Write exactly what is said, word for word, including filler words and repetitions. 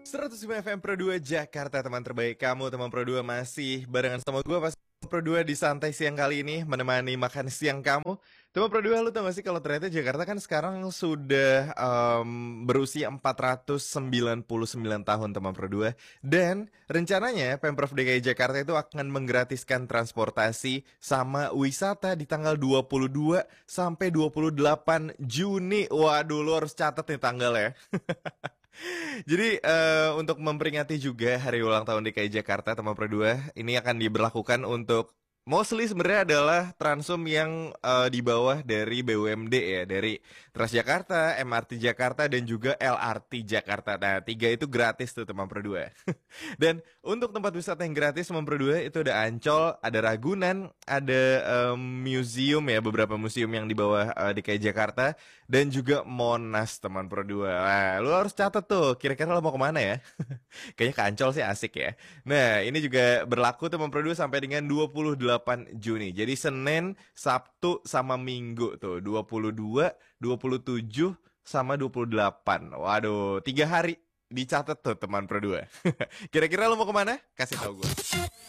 seratus lima F M Pro dua Jakarta, teman terbaik kamu. Teman Pro dua masih barengan sama gue pas Pro dua di santai siang kali ini menemani makan siang kamu. Teman Pro dua, lu tau gak sih kalau ternyata Jakarta kan sekarang sudah em, berusia empat ratus sembilan puluh sembilan tahun, teman Pro dua. Dan rencananya Pemprov D K I Jakarta itu akan menggratiskan transportasi sama wisata di tanggal dua puluh dua sampai dua puluh delapan Juni. Waduh, lu harus catat nih tanggal ya. Jadi eh, untuk memperingati juga hari ulang tahun D K I Jakarta teman Pro dua, ini akan diberlakukan untuk mostly sebenarnya adalah Transum yang eh, di bawah dari B U M D ya, dari Transjakarta, M R T Jakarta dan juga L R T Jakarta. Nah, tiga itu gratis tuh teman Pro dua. Dan untuk tempat wisata yang gratis teman Pro dua itu ada Ancol, ada Ragunan, ada em, museum ya, beberapa museum yang di bawah eh, D K I Jakarta dan juga Monas teman Pro dua. Nah, lu harus catat tuh, kira-kira lo mau kemana ya? Kayaknya ke Ancol sih asik ya. Nah, ini juga berlaku teman Pro dua sampai dengan dua puluh delapan Juni. Jadi Senin, Sabtu, sama Minggu tuh. dua puluh dua, dua puluh tujuh, sama dua puluh delapan. Waduh, tiga hari dicatat tuh teman Pro dua. Kira-kira lo mau kemana? Kasih tau gue.